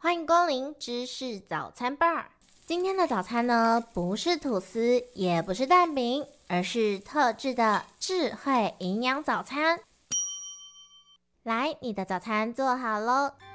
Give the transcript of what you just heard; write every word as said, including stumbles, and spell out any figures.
欢迎光临知识早餐 bar。今天的早餐呢，不是吐司，也不是蛋饼，而是特制的智慧营养早餐。来，你的早餐做好咯，